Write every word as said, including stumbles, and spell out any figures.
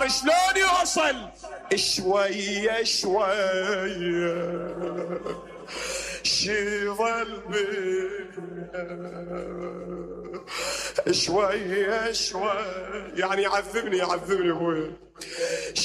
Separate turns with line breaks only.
شلون يوصل؟ شوية شوية شيظل بيه شوية شوية، يعني يعذبني يعذبني ابوي.